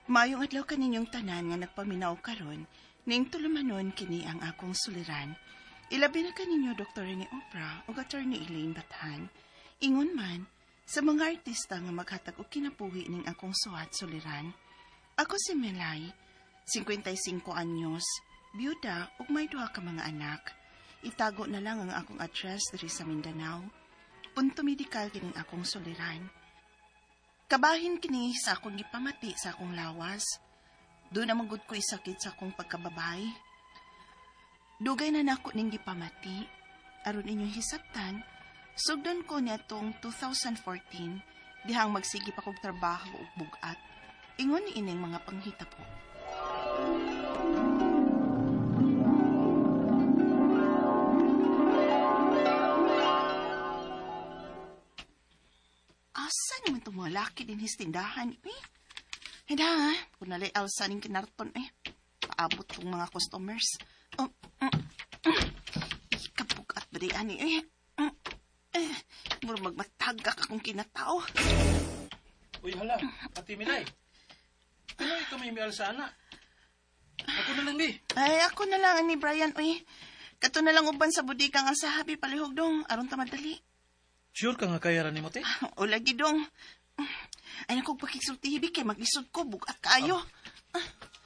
Mayong adlaw kaninyong tanan nga nagpaminaw karon, ning tulumanon kini ang akong suliran. Ilabi na kaninyo Dr. Rene Opra o Attorney Elaine Bathan. Ingon man, sa mga artista nga maghatag og kinabuhi ning akong suwat suliran. Ako si Melay, 55 anyos, byuda ug may duha ka mga anak. Itago na lang ang akong address diri sa Mindanao. Punto medikal kining akong suliran. Kabahin kini sa akong gipamati sa akong lawas. Doon naman gud ko isakit sa akong pagkababay. Dugay na nako ning gipamati. Aron inyong hisabtan, sugdon ko niadtong 2014 dihang magsigi pa kog trabaho ug bugat. Ingon ni ining mga panghitabo. Asa naman itong mga laki din his tindahan, eh? Heda, kung nalay alsa ning kinarton, eh. Paabot kong mga customers. Ikabugat ba di, ani, eh? Mura magmatagak akong kinatao. Uy, hala, Ate Milay. Kailan ikaw may alsa, ana? Ako na lang, di. Ay, ako na lang, ani Brian, uy. Kato na lang uban sa budika nga sa habi palihog dong, aron ta madali. Sure ka nga kaya ni mo, te? O lagi dong. Ay, naku, pakiksulti hibi kay mag-isod ko, bugat kayo.